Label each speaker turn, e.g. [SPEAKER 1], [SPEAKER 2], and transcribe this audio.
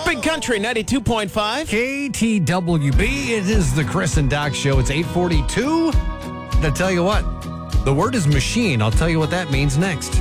[SPEAKER 1] Big Country 92.5.
[SPEAKER 2] KTWB. It is the Chris and Doc Show. It's 8:42. I tell you what, the word is machine. I'll tell you what that means next.